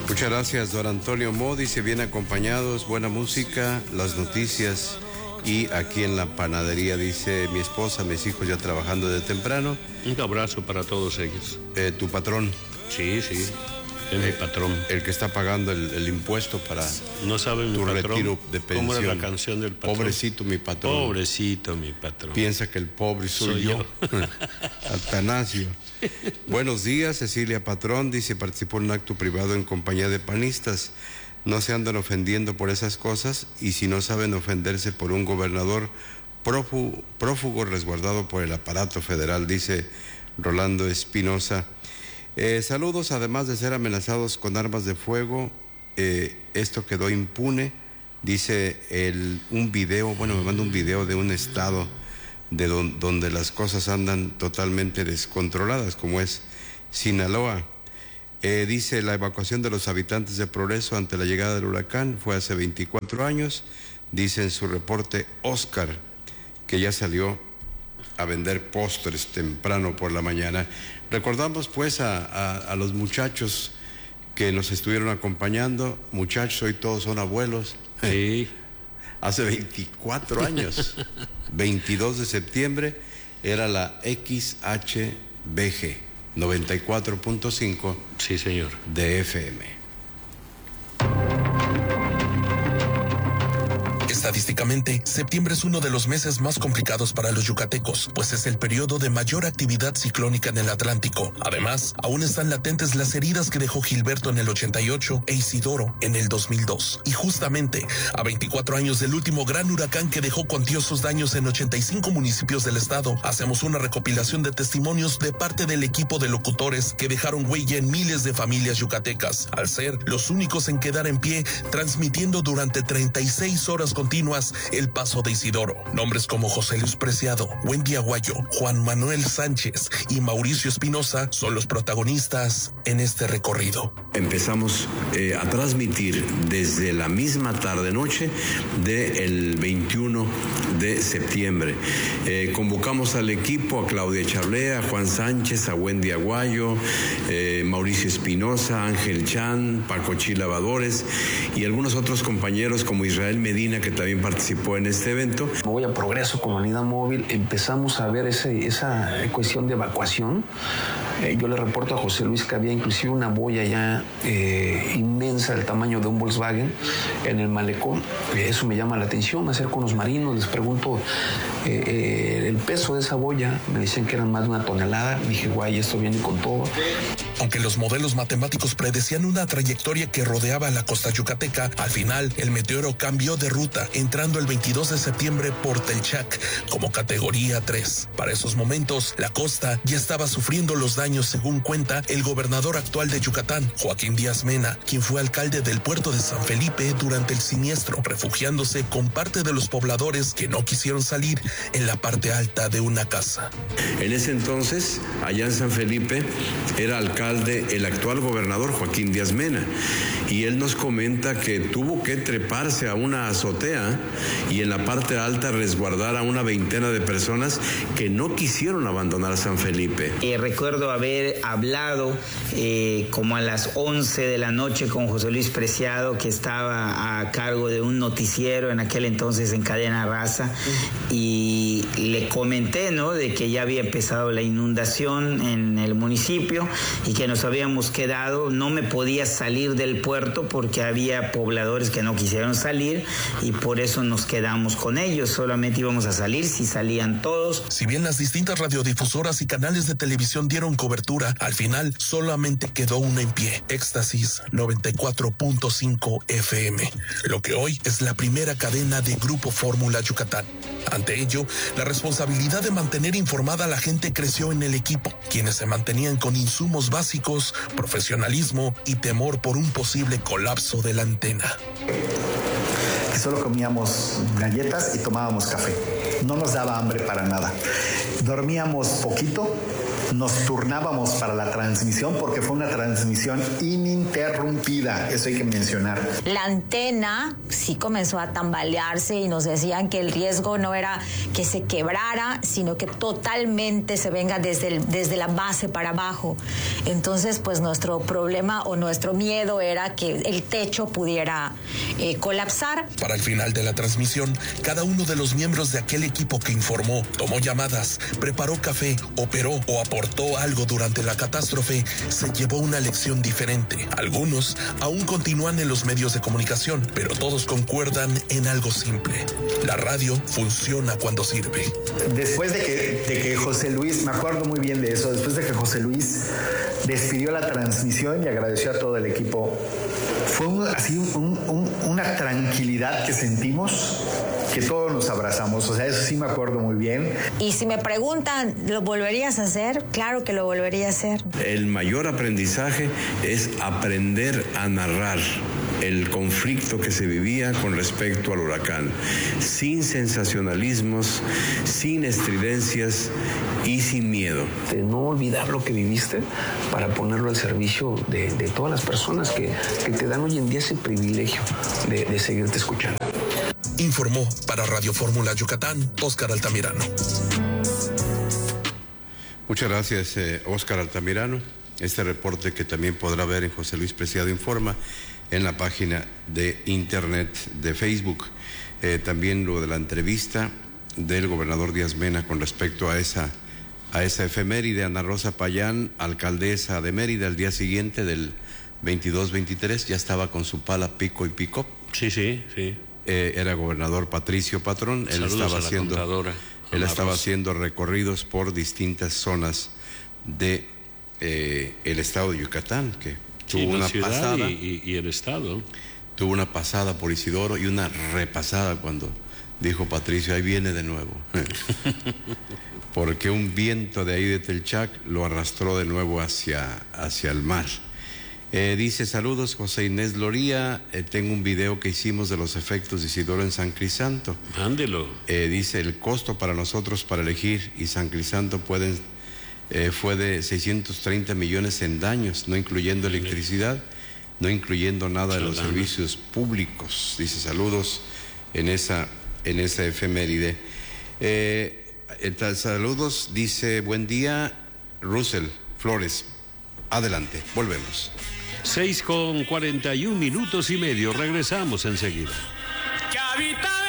Muchas gracias, don Antonio Mo. Dice, bien acompañados, buena música, las noticias y aquí en la panadería, dice mi esposa, mis hijos ya trabajando de temprano. Un abrazo para todos ellos. Tu patrón. Sí, es mi patrón. El que está pagando el impuesto para no sabe tu mi patrón, retiro de pensión. ¿Cómo era la canción del patrón? Pobrecito mi patrón. Pobrecito mi patrón. Piensa que el pobre soy yo. Atanasio. Buenos días, Cecilia Patrón. Dice, participó en un acto privado en compañía de panistas. No se andan ofendiendo por esas cosas, y si no saben ofenderse por un gobernador prófugo resguardado por el aparato federal, dice Rolando Espinosa. Saludos, además de ser amenazados con armas de fuego, esto quedó impune, dice un video, me manda un video de un estado de donde las cosas andan totalmente descontroladas, como es Sinaloa. Dice, la evacuación de los habitantes de Progreso ante la llegada del huracán fue hace 24 años, dice en su reporte Oscar, que ya salió a vender postres temprano por la mañana. Recordamos pues a los muchachos que nos estuvieron acompañando. Muchachos, hoy todos son abuelos. Sí. Hace 24 años, 22 de septiembre, era la XHBG 94.5. Sí, señor. De FM. Estadísticamente, septiembre es uno de los meses más complicados para los yucatecos, pues es el periodo de mayor actividad ciclónica en el Atlántico. Además, aún están latentes las heridas que dejó Gilberto en el 88 e Isidoro en el 2002. Y justamente, a 24 años del último gran huracán que dejó cuantiosos daños en 85 municipios del estado, hacemos una recopilación de testimonios de parte del equipo de locutores que dejaron huella en miles de familias yucatecas, al ser los únicos en quedar en pie, transmitiendo durante 36 horas continuas el paso de Isidoro. Nombres como José Luis Preciado, Wendy Aguayo, Juan Manuel Sánchez y Mauricio Espinosa son los protagonistas en este recorrido. Empezamos a transmitir desde la misma tarde-noche del 21 de septiembre. Convocamos al equipo, a Claudia Charlea, a Juan Sánchez, a Wendy Aguayo, Mauricio Espinosa, Ángel Chan, Paco Chilavadores y algunos otros compañeros como Israel Medina, que también participó en este evento. Voy a Progreso con la unidad móvil, empezamos a ver esa cuestión de evacuación. Yo le reporto a José Luis que había inclusive una boya ya inmensa del tamaño de un Volkswagen en el malecón. Eso me llama la atención, me acerco a unos marinos, les pregunto el peso de esa boya, me dicen que eran más de 1 tonelada. Dije, guay, esto viene con todo. Aunque los modelos matemáticos predecían una trayectoria que rodeaba la costa yucateca, al final el meteoro cambió de ruta, entrando el 22 de septiembre por Telchac como categoría 3. Para esos momentos, la costa ya estaba sufriendo los daños, según cuenta el gobernador actual de Yucatán, Joaquín Díaz Mena, quien fue alcalde del puerto de San Felipe durante el siniestro, refugiándose con parte de los pobladores que no quisieron salir en la parte alta de una casa. En ese entonces, allá en San Felipe, era alcalde el actual gobernador Joaquín Díaz Mena, y él nos comenta que tuvo que treparse a una azotea y en la parte alta resguardar a una veintena de personas que no quisieron abandonar San Felipe. Recuerdo haber hablado como a las 11 de la noche con José Luis Preciado, que estaba a cargo de un noticiero en aquel entonces en Cadena Raza, y le comenté, ¿no?, de que ya había empezado la inundación en el municipio y que nos habíamos quedado. No me podía salir del puerto porque había pobladores que no quisieron salir y por eso nos quedamos con ellos. Solamente íbamos a salir si salían todos. Si bien las distintas radiodifusoras y canales de televisión dieron cobertura, al final solamente quedó una en pie: Éxtasis 94.5 FM, lo que hoy es la primera cadena de Grupo Fórmula Yucatán. Ante ello, la responsabilidad de mantener informada a la gente creció en el equipo, quienes se mantenían con insumos básicos, profesionalismo y temor por un posible colapso de la antena. Solo comíamos galletas y tomábamos café. No nos daba hambre para nada. Dormíamos poquito nos turnábamos para la transmisión porque fue una transmisión ininterrumpida, eso hay que mencionar. La antena sí comenzó a tambalearse y nos decían que el riesgo no era que se quebrara, sino que totalmente se venga desde la base para abajo. Entonces, pues nuestro problema o nuestro miedo era que el techo pudiera colapsar. Para el final de la transmisión, cada uno de los miembros de aquel equipo que informó, tomó llamadas, preparó café, operó o aportó algo durante la catástrofe, se llevó una lección diferente. Algunos aún continúan en los medios de comunicación, pero todos concuerdan en algo simple. La radio funciona cuando sirve. Después de que José Luis, me acuerdo muy bien de eso, después de que José Luis despidió la transmisión y agradeció a todo el equipo, fue una tranquilidad que sentimos, que todos nos abrazamos, o sea, eso sí me acuerdo muy bien. Y si me preguntan, ¿lo volverías a hacer? Claro que lo volvería a hacer. El mayor aprendizaje es aprender a narrar el conflicto que se vivía con respecto al huracán, sin sensacionalismos, sin estridencias y sin miedo. De no olvidar lo que viviste para ponerlo al servicio de todas las personas que te dan hoy en día ese privilegio de seguirte escuchando. Informó para Radio Fórmula Yucatán, Óscar Altamirano. Muchas gracias, Óscar Altamirano. Este reporte que también podrá ver en José Luis Preciado Informa en la página de internet de Facebook. También lo de la entrevista del gobernador Díaz Mena con respecto a esa efeméride. Ana Rosa Payán, alcaldesa de Mérida, el día siguiente del 22-23, ya estaba con su pala pico y pico. Sí. Era gobernador Patricio Patrón. Él estaba haciendo recorridos por distintas zonas de el estado de Yucatán, que tuvo una pasada y el estado. Tuvo una pasada por Isidoro y una repasada cuando dijo Patricio, ahí viene de nuevo. Porque un viento de ahí de Telchac lo arrastró de nuevo hacia el mar. Dice, saludos José Inés Loría, tengo un video que hicimos de los efectos de Isidoro en San Crisanto. Mándelo. Dice, el costo para nosotros para elegir y San Crisanto fue de 630 millones en daños, no incluyendo electricidad, no incluyendo nada de los servicios públicos. Dice, saludos en esa efeméride. Saludos, dice, buen día, Russell Flores. Adelante, volvemos. 6:41 minutos y medio, regresamos enseguida. Que habita